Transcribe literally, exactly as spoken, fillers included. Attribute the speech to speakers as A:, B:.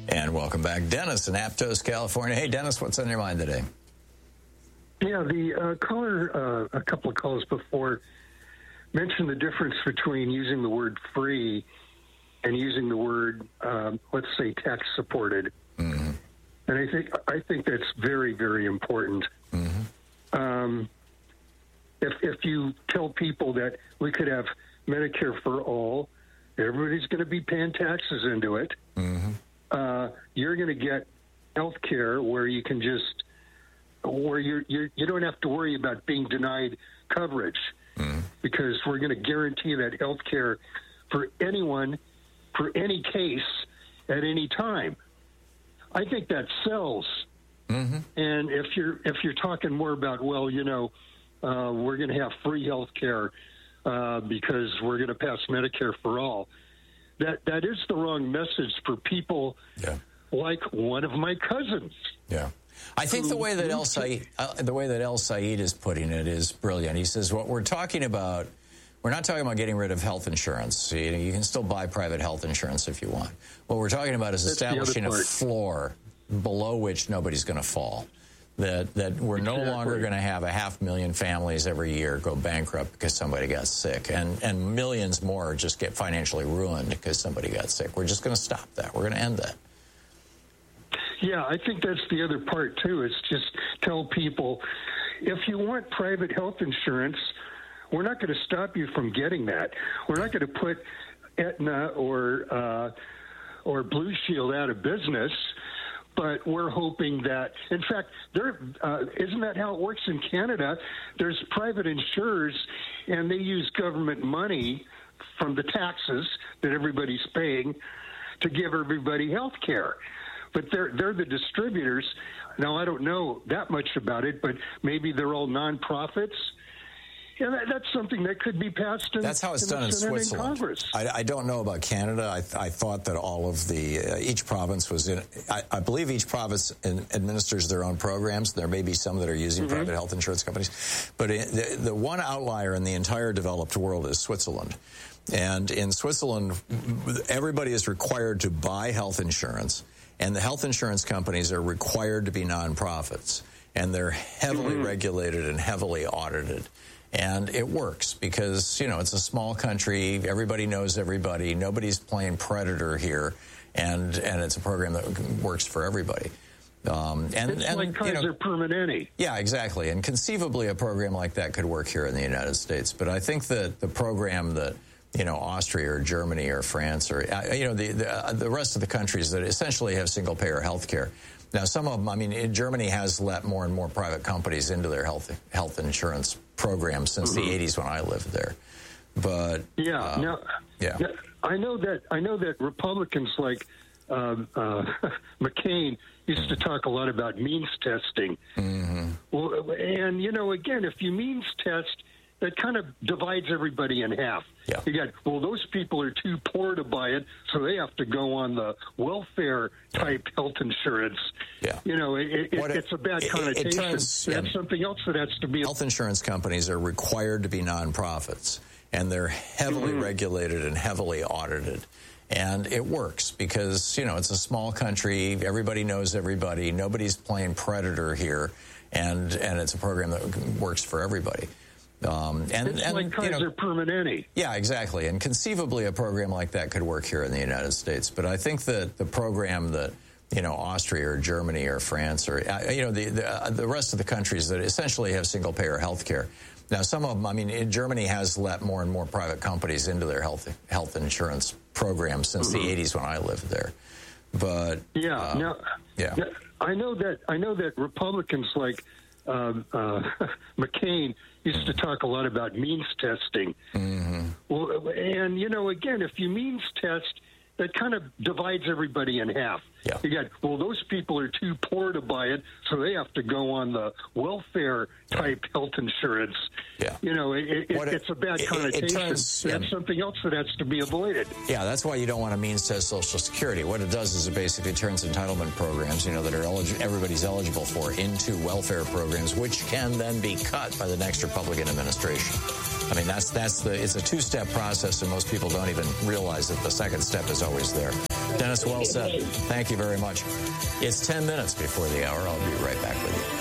A: And welcome back, Dennis in Aptos, California. Hey, Dennis, what's on your mind today?
B: Yeah, the uh, caller uh, a couple of calls before mentioned the difference between using the word free and using the word, um, let's say, tax-supported. Mm-hmm. And I think I think that's very, very important. Mm-hmm. Um, if if you tell people that we could have Medicare for all, everybody's going to be paying taxes into it. Mm-hmm. Uh, you're going to get health care where you can just, where you're, you're, you don't have to worry about being denied coverage mm-hmm. because we're going to guarantee that health care for anyone, for any case, at any time. I think that sells. Mm-hmm. And if you're if you're talking more about, well, you know, uh, we're going to have free health care uh, because we're going to pass Medicare for all. That that is the wrong message for people yeah. like one of my cousins.
A: Yeah, I think
B: who,
A: the way that El Said, uh, the way that El Said is putting it is brilliant. He says what we're talking about, we're not talking about getting rid of health insurance. You know, you can still buy private health insurance if you want. What we're talking about is That's establishing a floor below which nobody's going to fall. That that we're exactly. no longer going to have a half million families every year go bankrupt because somebody got sick, and, and millions more just get financially ruined because somebody got sick. We're just going to stop that. We're going to end that.
B: Yeah, I think that's the other part, too, is just tell people, if you want private health insurance, we're not going to stop you from getting that. We're not going to put Aetna or, uh, or Blue Shield out of business. But we're hoping that, in fact, there uh, isn't that how it works in Canada? There's private insurers, and they use government money from the taxes that everybody's paying to give everybody health care. But they're they're the distributors. Now, I don't know that much about it, but maybe they're all nonprofits. Yeah, that, that's something that could be passed in
A: That's how it's
B: in
A: done in
B: Switzerland.
A: Congress. I, I don't know about Canada. I, I thought that all of the, uh, each province was in, I, I believe each province in, administers their own programs. There may be some that are using mm-hmm. private health insurance companies. But in, the, the one outlier in the entire developed world is Switzerland. And in Switzerland, everybody is required to buy health insurance, and the health insurance companies are required to be nonprofits. And they're heavily mm-hmm. regulated and heavily audited. And it works because, you know, it's a small country. Everybody knows everybody. Nobody's playing predator here. And and it's a program that works for everybody. Um, and,
B: it's
A: and,
B: like Kaiser
A: you know,
B: Permanente.
A: Yeah, exactly. And conceivably a program like that could work here in the United States. But I think that the program that, you know, Austria or Germany or France or, you know, the, the, the rest of the countries that essentially have single-payer health care. Now, some of them, I mean, Germany has let more and more private companies into their health health insurance programs since mm-hmm. the eighties when I lived there. But
B: yeah,
A: uh,
B: now,
A: yeah,
B: now, I know that I know that Republicans like um, uh, McCain used mm-hmm. to talk a lot about means testing. Mm-hmm. Well, and you know, again, if you means test, that kind of divides everybody in half.
A: Yeah.
B: You got, well, those people are too poor to buy it, so they have to go on the welfare type health insurance.
A: Yeah.
B: You know, it, it, it, it's a bad connotation. It, it turns, That's yeah, something else that has to be.
A: Health insurance companies are required to be nonprofits, and they're heavily mm-hmm. regulated and heavily audited. And it works because, you know, it's a small country. Everybody knows everybody. Nobody's playing predator here. And, and it's a program that works for everybody. Um, and,
B: it's
A: and,
B: like Kaiser
A: you know,
B: Permanente.
A: Yeah, exactly. And conceivably a program like that could work here in the United States. But I think that the program that, you know, Austria or Germany or France or, you know, the, the, the rest of the countries that essentially have single-payer health care. Now, some of them, I mean, Germany has let more and more private companies into their health health insurance programs since mm-hmm. the eighties when I lived there. But
B: yeah,
A: uh,
B: now,
A: yeah,
B: now, I know that I know that Republicans like um, uh, McCain used to talk a lot about means testing. Mm-hmm. Well, and you know, again, if you means test, that kind of divides everybody in half.
A: Yeah.
B: You got, well, those people are too poor to buy it, so they have to go on the welfare type yeah. health insurance.
A: Yeah.
B: You know, it, it,
A: it,
B: it's a bad
A: it,
B: connotation.
A: It turns,
B: that's
A: yeah.
B: something else that has to be avoided.
A: Yeah, that's why you don't want to means test Social Security. What it does is it basically turns entitlement programs, you know, that are elig- everybody's eligible for into welfare programs, which can then be cut by the next Republican administration. I mean, that's that's the it's a two-step process, and most people don't even realize that the second step is always there. Dennis, well said. Thank you very much. It's ten minutes before the hour. I'll be right back with you.